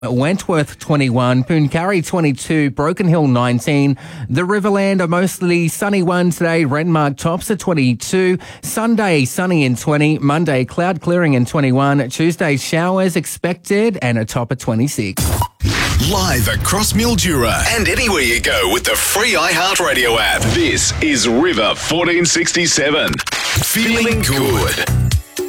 Wentworth 21, Pooncarry 22, Broken Hill 19. The Riverland, a mostly sunny one today. Renmark tops at 22. Sunday, sunny in 20. Monday, cloud clearing in 21. Tuesday, showers expected and a top at 26. Live across Mildura and anywhere you go with the free iHeartRadio app. This is River 1467. Feeling good.